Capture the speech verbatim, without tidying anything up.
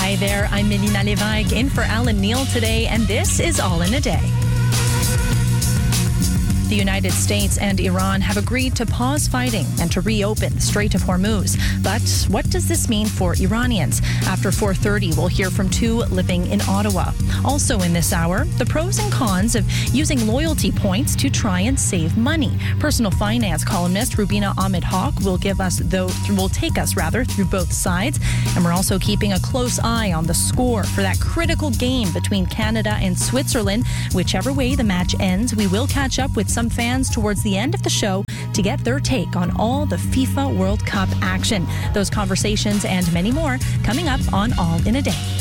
Hi there, I'm Melina Levesque in for Alan Neal today, and this is All in a Day. The United States and Iran have agreed to pause fighting and to reopen the Strait of Hormuz. But what does this mean for Iranians? After four thirty, we'll hear from two living in Ottawa. Also in this hour, the pros and cons of using loyalty points to try and save money. Personal finance columnist Rubina Ahmed Haq will give us though will take us rather through both sides. And we're also keeping a close eye on the score for that critical game between Canada and Switzerland. Whichever way the match ends, we will catch up with some fans towards the end of the show to get their take on all the FIFA World Cup action. Those conversations and many more coming up on All in a Day.